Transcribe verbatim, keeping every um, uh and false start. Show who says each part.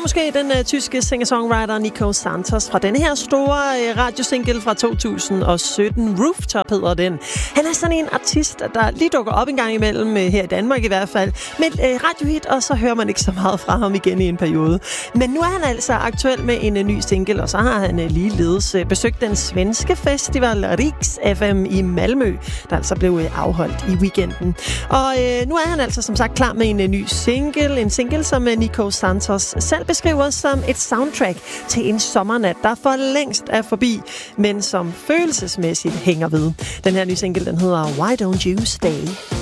Speaker 1: måske den uh, tyske singer-songwriter Nico Santos fra denne her store uh, radiosingle fra to tusind og sytten. Rooftop hedder den. Han er sådan en artist, der lige dukker op en gang imellem, uh, her i Danmark i hvert fald, med et uh, radiohit, og så hører man ikke så meget fra ham igen i en periode. Men nu er han altså aktuel med en uh, ny single, og så har han uh, ligeledes uh, besøgt den svenske festival Riks F M i Malmø, der altså blev uh, afholdt i weekenden. Og uh, nu er han altså som sagt klar med en uh, ny single, en single, som uh, Nico Santos selv beskriver som et soundtrack til en sommernat, der for længst er forbi, men som følelsesmæssigt hænger ved. Den her nye single, den hedder Why Don't You Stay?